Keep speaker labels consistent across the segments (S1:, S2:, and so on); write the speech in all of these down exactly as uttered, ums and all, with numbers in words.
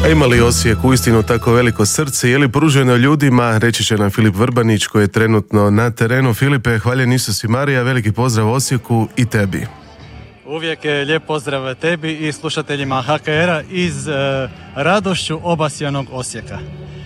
S1: A ima li Osijek uistinu tako veliko srce? Je li pruženo ljudima? Reći će nam Filip Vrbanić koji je trenutno na terenu. Filipe, hvaljen Isus i Marija, veliki pozdrav Osijeku i tebi.
S2: Uvijek je lijep pozdrav tebi i slušateljima H K R-a iz uh, radošću obasjanog Osijeka.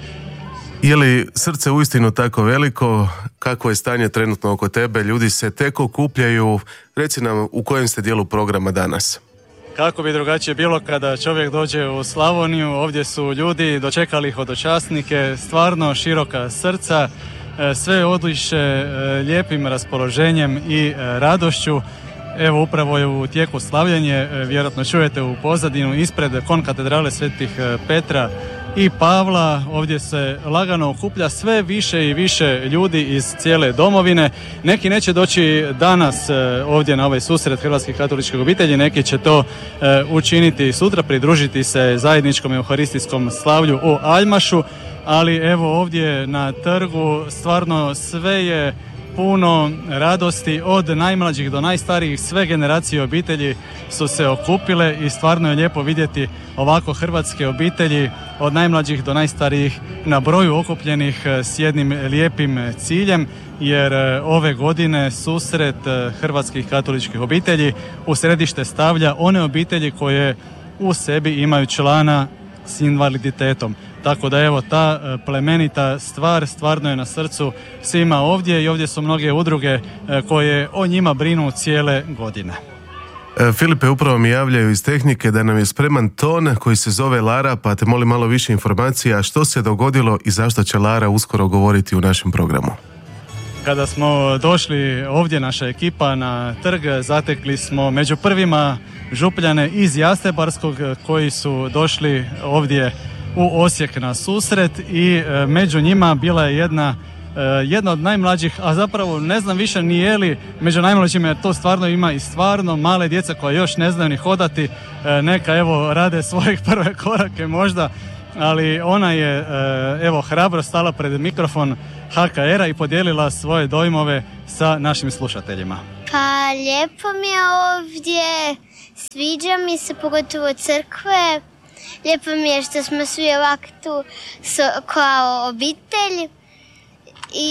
S1: Je li srce uistinu tako veliko? Kako je stanje trenutno oko tebe? Ljudi se tek okupljaju. Reci nam u kojem ste dijelu programa danas?
S2: Kako bi drugačije bilo kada čovjek dođe u Slavoniju, ovdje su ljudi, dočekali hodočasnike, stvarno široka srca, sve odliše lijepim raspoloženjem i radošću. Evo upravo je u tijeku slavljenje, vjerojatno čujete u pozadinu ispred konkatedrale Svetih Petra i Pavla. Ovdje se lagano okuplja sve više i više ljudi iz cijele domovine. Neki neće doći danas ovdje na ovaj susret hrvatskih katoličkih obitelji, neki će to učiniti sutra, pridružiti se zajedničkom euharistijskom slavlju u Aljmašu, ali evo ovdje na trgu stvarno sve je puno radosti, od najmlađih do najstarijih, sve generacije obitelji su se okupile i stvarno je lijepo vidjeti ovako hrvatske obitelji od najmlađih do najstarijih na broju okupljenih s jednim lijepim ciljem, jer ove godine susret hrvatskih katoličkih obitelji u središte stavlja one obitelji koje u sebi imaju člana s invaliditetom. Tako da evo ta plemenita stvar stvarno je na srcu svima ovdje i ovdje su mnoge udruge koje o njima brinu cijele godine.
S1: Filipe, upravo mi javljaju iz tehnike da nam je spreman ton koji se zove Lara, pa te molim malo više informacija što se dogodilo i zašto će Lara uskoro govoriti u našem programu.
S2: Kada smo došli ovdje, naša ekipa, na trg, zatekli smo među prvima župljane iz Jastebarskog koji su došli ovdje u Osijek na susret i e, među njima bila je jedna, e, jedna od najmlađih, a zapravo ne znam više ni je li među najmlađima, jer to stvarno ima i stvarno male djece koja još ne znaju ni hodati, e, neka evo rade svoje prve korake možda, ali ona je e, evo hrabro stala pred mikrofon H K R-a i podijelila svoje dojmove sa našim slušateljima.
S3: Pa lijepo mi je ovdje, sviđa mi se pogotovo crkve. Lijepo mi je što smo svi ovako tu so, kao obitelj i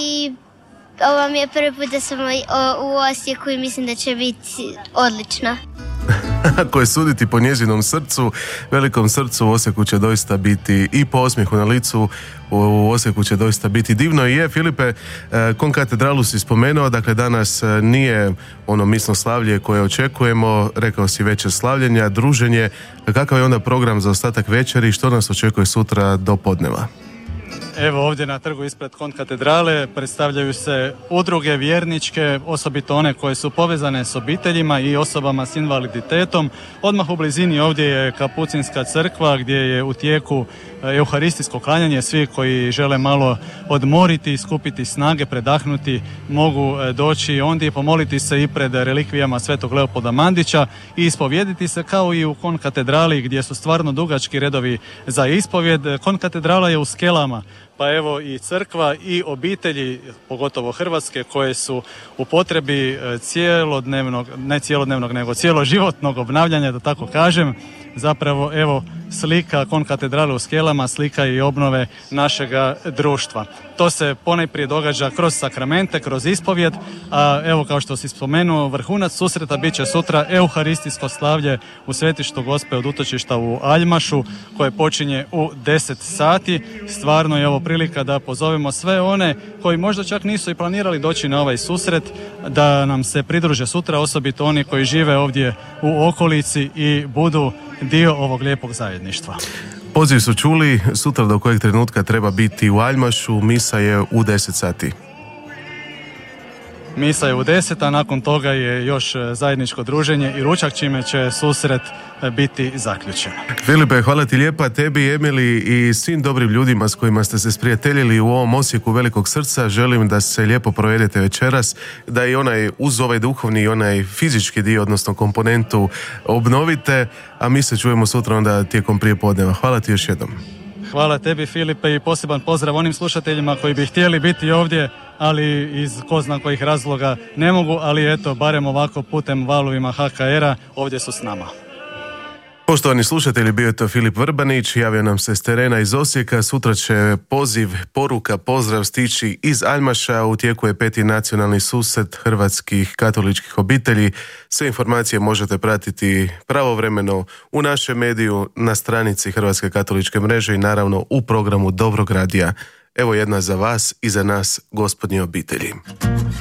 S3: ovo mi je prvi put da sam u Osijeku i mislim da će biti odlično.
S1: Ako je suditi po njezinom srcu, velikom srcu, u Osijeku će doista biti i po osmijehu na licu, u Osijeku će doista biti divno. I je, Filipe, konkatedralu si spomenuo, dakle danas nije ono misno slavlje koje očekujemo, rekao si večer slavljenja, druženje. Kakav je onda program za ostatak večeri i što nas očekuje sutra do podneva?
S2: Evo ovdje na trgu ispred konkatedrale predstavljaju se udruge vjerničke, osobito one koje su povezane s obiteljima i osobama s invaliditetom. Odmah u blizini ovdje je Kapucinska crkva gdje je u tijeku euharistijsko klanjanje. Svi koji žele malo odmoriti, skupiti snage, predahnuti, mogu doći ondje i pomoliti se i pred relikvijama Svetog Leopolda Mandića i ispovjediti se kao i u konkatedrali gdje su stvarno dugački redovi za ispovjed. Konkatedrala je u Skelama, pa evo i crkva i obitelji, pogotovo hrvatske, koje su u potrebi cijelodnevnog, ne cijelodnevnog, nego cijeloživotnog obnavljanja, da tako kažem. Zapravo, evo, slika konkatedrale u Skelama, slika i obnove našega društva. To se ponajprije događa kroz sakramente, kroz ispovjed, a evo, kao što si spomenuo, vrhunac susreta bit će sutra euharistijsko slavlje u svetištu Gospe od utočišta u Aljmašu, koje počinje u deset sati. Stvarno je ovo prilika da pozovemo sve one koji možda čak nisu i planirali doći na ovaj susret, da nam se pridruže sutra, osobito oni koji žive ovdje u okolici i budu dio ovog lijepog zajedništva.
S1: Poziv su čuli, sutra do kojeg trenutka treba biti u Aljmašu, misa je u deset sati.
S2: Misa je u deset, a nakon toga je još zajedničko druženje i ručak, čime će susret biti zaključen.
S1: Filipe, hvala ti lijepa, tebi, Emili i svim dobrim ljudima s kojima ste se sprijateljili u ovom Osijeku velikog srca. Želim da se lijepo provedete večeras, da i onaj uz ovaj duhovni i onaj fizički dio, odnosno komponentu, obnovite, a mi se čujemo sutra onda tijekom prijepodneva. Hvala ti još jednom.
S2: Hvala tebi, Filipe, i poseban pozdrav onim slušateljima koji bi htjeli biti ovdje, ali iz ko zna kojih razloga ne mogu, ali eto, barem ovako putem valovima H K R-a ovdje su s nama.
S1: Poštovani slušatelji, bio je to Filip Vrbanić, javio nam se s terena iz Osijeka. Sutra će poziv, poruka, pozdrav stići iz Aljmaša. U tijeku je peti nacionalni susret hrvatskih katoličkih obitelji. Sve informacije možete pratiti pravovremeno u našem mediju, na stranici Hrvatske katoličke mreže i naravno u programu Dobrog radija. Evo jedna za vas i za nas, gospodnje obitelji.